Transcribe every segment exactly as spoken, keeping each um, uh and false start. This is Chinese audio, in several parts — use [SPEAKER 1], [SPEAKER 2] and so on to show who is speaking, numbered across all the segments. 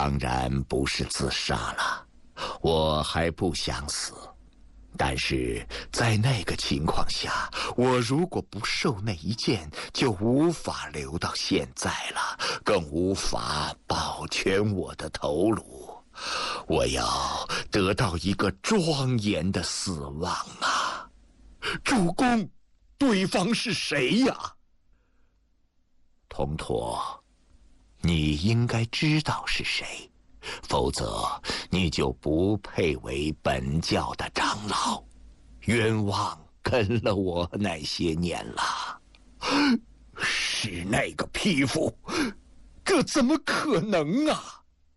[SPEAKER 1] 当然不是自杀了，我还不想死。但是在那个情况下，我如果不受那一箭，就无法留到现在了，更无法保全我的头颅。我要得到一个庄严的死亡啊！主公，对方是谁呀？铜驼，你应该知道是谁，否则你就不配为本教的长老。冤枉跟了我那些年了。是那个匹夫，这怎么可能啊？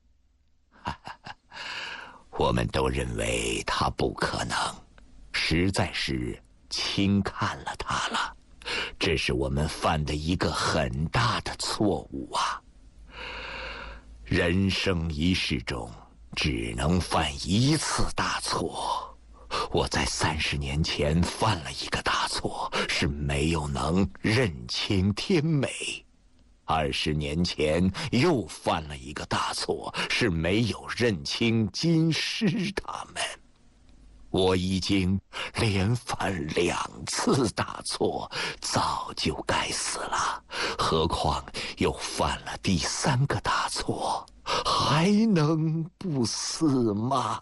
[SPEAKER 1] 我们都认为他不可能，实在是轻看了他了。这是我们犯的一个很大的错误啊！人生一世中只能犯一次大错，我在三十年前犯了一个大错，是没有能认清天美；二十年前又犯了一个大错，是没有认清金师他们。我已经连犯两次大错，早就该死了，何况又犯了第三个大错，还能不死吗？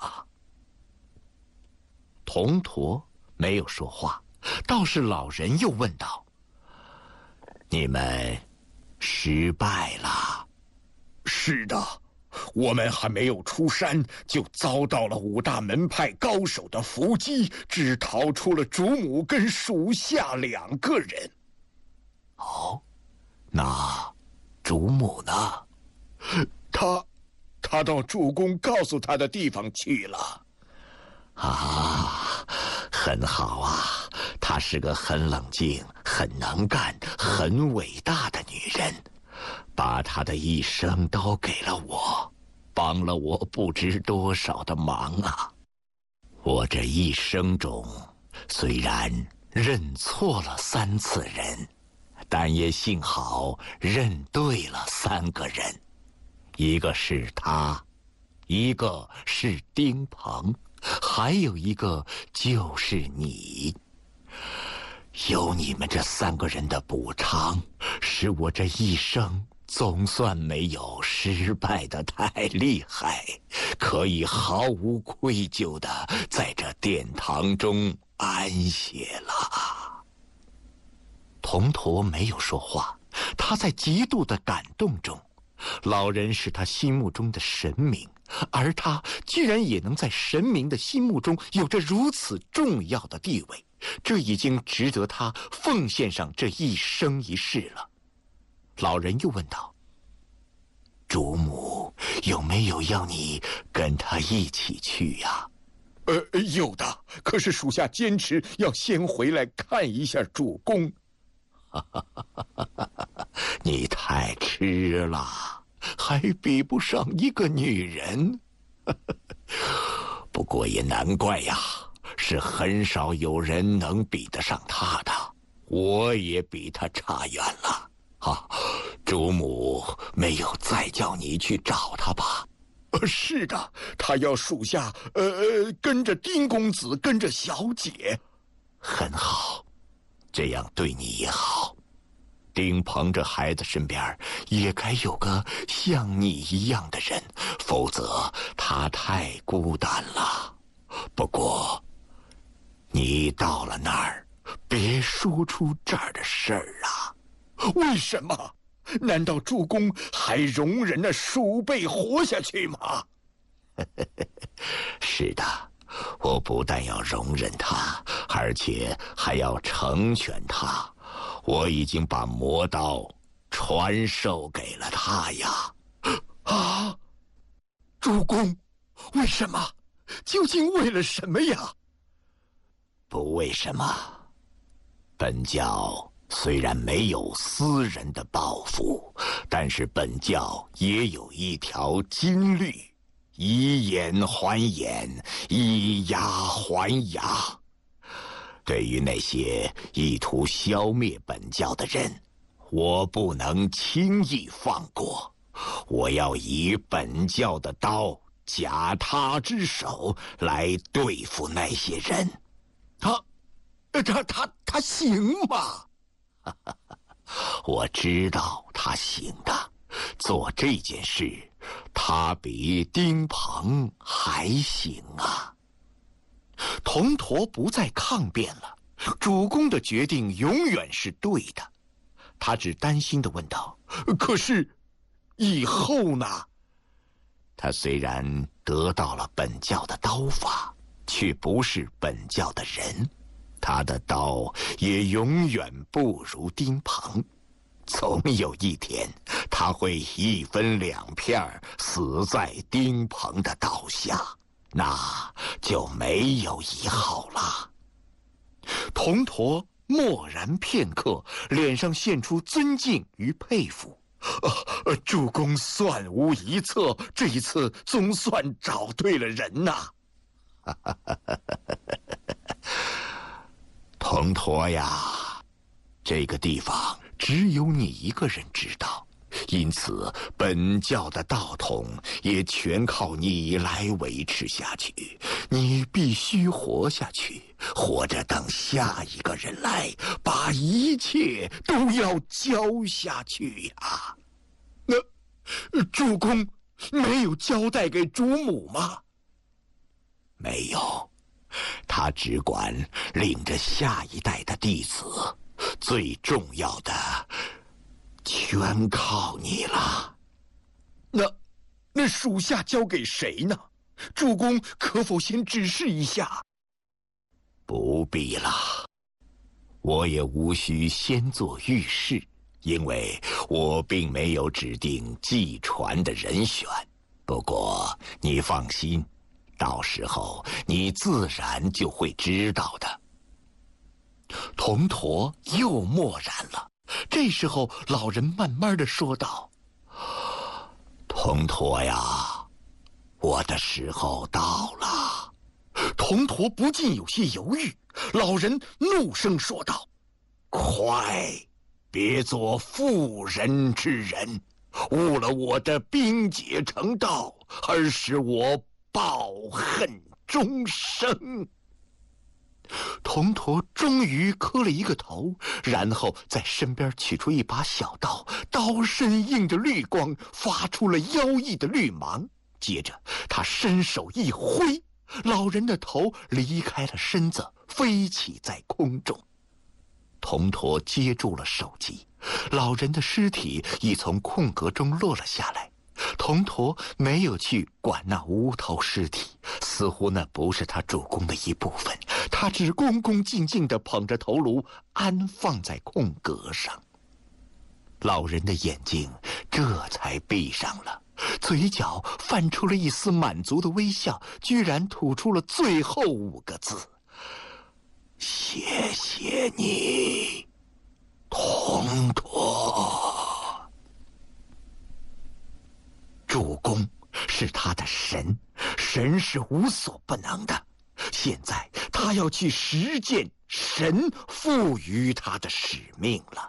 [SPEAKER 1] 铜驼没有说话，倒是老人又问道：“你们失败了？”“是的。”我们还没有出山，就遭到了五大门派高手的伏击，只逃出了主母跟属下两个人。哦，那主母呢？他，他到主公告诉他的地方去了。啊，很好啊，她是个很冷静、很能干、很伟大的女人。把他的一生都给了我，帮了我不知多少的忙啊！我这一生中虽然认错了三次人，但也幸好认对了三个人，一个是他，一个是丁鹏，还有一个就是你。有你们这三个人的补偿，使我这一生总算没有失败的太厉害，可以毫无愧疚的在这殿堂中安歇了。铜驼没有说话，他在极度的感动中。老人是他心目中的神明，而他居然也能在神明的心目中有着如此重要的地位，这已经值得他奉献上这一生一世了。老人又问道：“主母有没有要你跟他一起去呀？”“呃，有的，可是属下坚持要先回来看一下主公。”“你太痴了，还比不上一个女人。不过也难怪呀，是很少有人能比得上她的，我也比她差远了。啊，主母没有再叫你去找她吧？”“呃，是的，她要属下呃跟着丁公子，跟着小姐。”“很好，这样对你也好。丁鹏这孩子身边也该有个像你一样的人，否则他太孤单了。不过你到了那儿，别说出这儿的事儿啊。”“为什么？难道主公还容忍那鼠辈活下去吗？”“是的，我不但要容忍他，而且还要成全他。我已经把魔刀传授给了他呀。”“啊，主公，为什么？究竟为了什么呀？”“不为什么。本教虽然没有私人的抱负，但是本教也有一条金律：以眼还眼，以牙还牙。对于那些意图消灭本教的人，我不能轻易放过。 我要以本教的刀假他之手来对付那些人。他，他他他行吗？我知道他行的。做这件事，他比丁鹏还行啊。铜驼不再抗辩了，主公的决定永远是对的。他只担心地问道：可是以后呢？他虽然得到了本教的刀法，却不是本教的人，他的刀也永远不如丁鹏。总有一天，他会一分两片死在丁鹏的刀下，那就没有一号了。铜驼默然片刻，脸上现出尊敬与佩服。呃，主公算无一策，这一次总算找对了人呐！铜驼呀，这个地方只有你一个人知道，因此本教的道统也全靠你来维持下去。你必须活下去，活着等下一个人来，把一切都要交下去呀。那主公没有交代给主母吗？没有，他只管领着下一代的弟子，最重要的全靠你了。那那属下交给谁呢？主公可否先指示一下？不必了，我也无需先做预示，因为我并没有指定继传的人选。不过你放心，到时候你自然就会知道的。铜驼又默然了。这时候老人慢慢地说道：铜驼呀，我的时候到了。铜驼不禁有些犹豫，老人怒声说道：快，别做妇人之仁，误了我的冰解成道，而使我抱恨终生。铜驼终于磕了一个头，然后在身边取出一把小刀，刀身映着绿光，发出了妖异的绿芒。接着他伸手一挥，老人的头离开了身子，飞起在空中。铜驼接住了手机，老人的尸体已从空格中落了下来。铜驼没有去管那无头尸体，似乎那不是他主公的一部分，他只恭恭敬敬地捧着头颅安放在空格上。老人的眼睛这才闭上了，嘴角泛出了一丝满足的微笑，居然吐出了最后五个字：谢谢你，铜驼。主公是他的神，神是无所不能的。现在他要去实践神赋予他的使命了。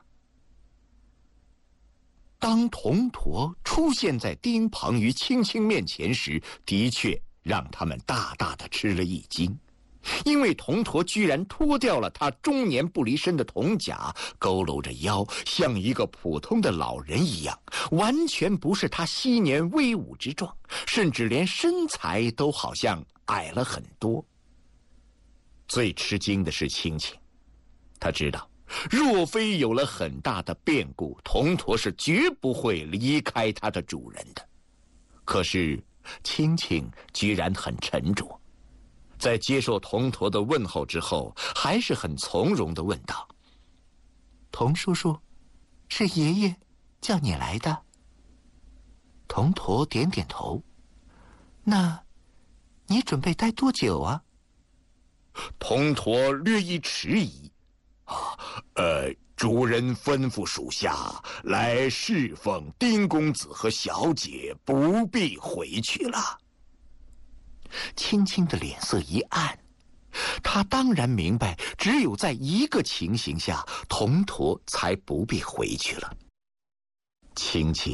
[SPEAKER 1] 当铜驼出现在丁鹏与青青面前时，的确让他们大大的吃了一惊。因为铜驼居然脱掉了他终年不离身的铜甲，佝偻着腰，像一个普通的老人一样，完全不是他昔年威武之状，甚至连身材都好像矮了很多。最吃惊的是青青，他知道若非有了很大的变故，铜驼是绝不会离开他的主人的。可是青青居然很沉着，在接受铜驼的问候之后，还是很从容地问道：铜叔叔，是爷爷叫你来的？铜驼点点头。那你准备待多久啊？铜驼略一迟疑。啊，呃，主人吩咐属下来侍奉丁公子和小姐，不必回去了。青青的脸色一暗，他当然明白，只有在一个情形下，铜驼才不必回去了。青青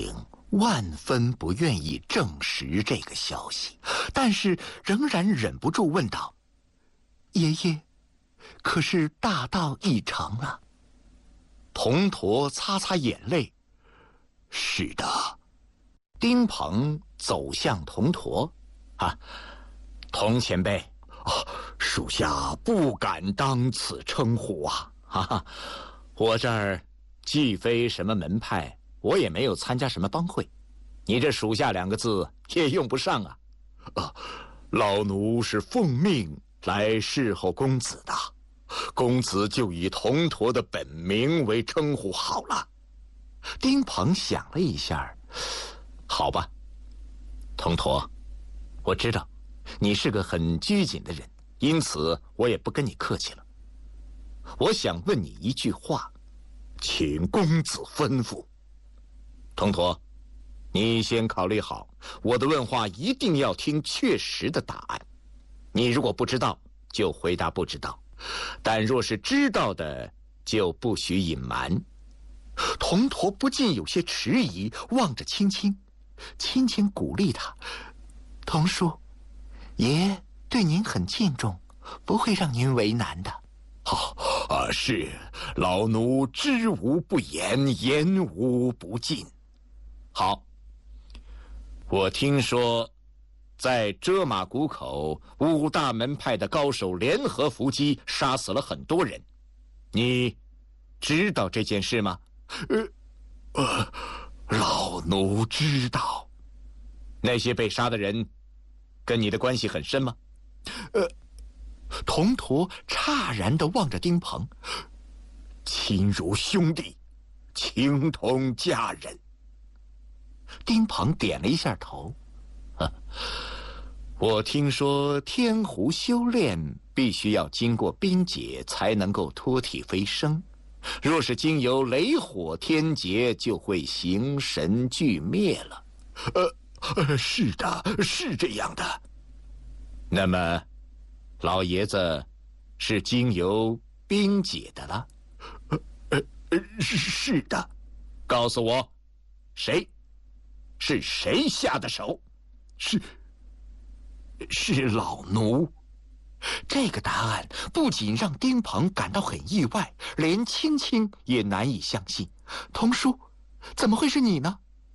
[SPEAKER 1] 万分不愿意证实这个消息，但是仍然忍不住问道：“爷爷，可是大道已成了？”铜驼擦擦眼泪：“是的。”丁鹏走向铜驼：“啊，童前辈，啊，属下不敢当此称呼啊！哈哈，我这儿既非什么门派。”我也没有参加什么帮会，你这属下两个字也用不上啊！啊，老奴是奉命来侍候公子的，公子就以铜驼的本名为称呼好了。丁鹏想了一下，好吧，铜驼，我知道你是个很拘谨的人，因此我也不跟你客气了。我想问你一句话，请公子吩咐。铜驼，你先考虑好，我的问话一定要听确实的答案。你如果不知道，就回答不知道；但若是知道的，就不许隐瞒。铜驼不禁有些迟疑，望着青青，青青鼓励他：“童叔，爷对您很敬重，不会让您为难的。”好、哦、啊，是老奴知无不言，言无不尽。好，我听说，在遮马谷口，五大门派的高手联合伏击，杀死了很多人。你知道这件事吗？呃，呃，老奴知道。那些被杀的人，跟你的关系很深吗？呃，铜驼诧然地望着丁鹏，亲如兄弟，情同家人。丁鹏点了一下头，啊，我听说天狐修炼必须要经过冰解才能够脱体飞升，若是经由雷火天劫，就会形神俱灭了。呃，是的，是这样的。那么，老爷子是经由冰解的了？呃呃，是是的。告诉我，谁？是谁下的手？是是老奴。这个答案不仅让丁鹏感到很意外，连青青也难以相信。童叔，怎么会是你呢？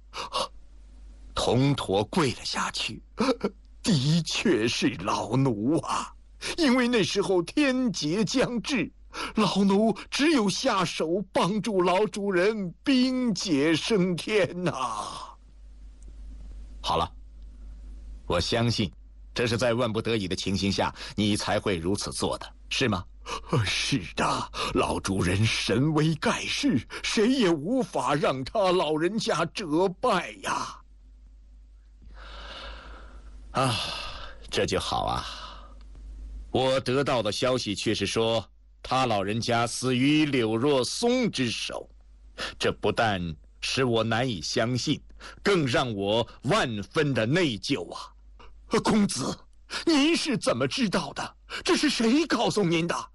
[SPEAKER 1] 铜驼跪了下去，的确是老奴啊，因为那时候天劫将至，老奴只有下手帮助老主人冰解升天呐、啊。好了，我相信这是在万不得已的情形下你才会如此做的，是吗？是的，老主人神威盖世，谁也无法让他老人家折败呀。啊，这就好啊。我得到的消息却是说他老人家死于柳若松之手，这不但使我难以相信，更让我万分的内疚啊！公子，您是怎么知道的？这是谁告诉您的？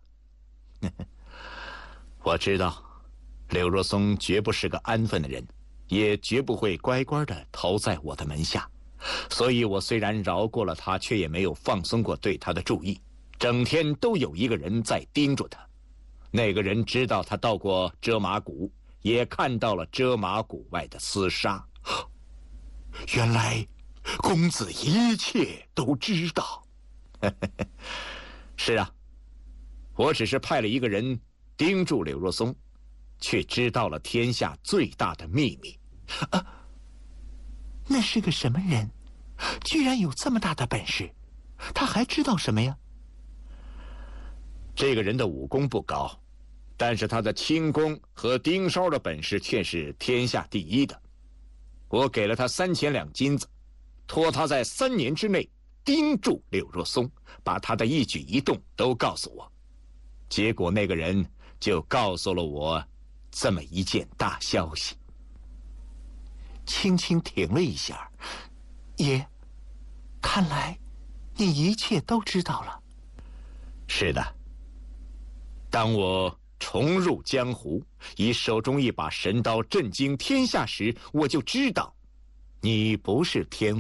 [SPEAKER 1] 我知道，柳若松绝不是个安分的人，也绝不会乖乖的投在我的门下，所以我虽然饶过了他，却也没有放松过对他的注意，整天都有一个人在盯住他。那个人知道他到过遮马谷，也看到了遮马谷外的厮杀。原来公子一切都知道。是啊，我只是派了一个人盯住柳若松，却知道了天下最大的秘密。啊，那是个什么人？居然有这么大的本事？他还知道什么呀？这个人的武功不高，但是他的轻功和盯梢的本事却是天下第一的。我给了他三千两金子，托他在三年之内盯住柳若松，把他的一举一动都告诉我。结果那个人就告诉了我这么一件大消息。青青停了一下，爷，看来你一切都知道了。是的，当我重入江湖，以手中一把神刀震惊天下时，我就知道你不是天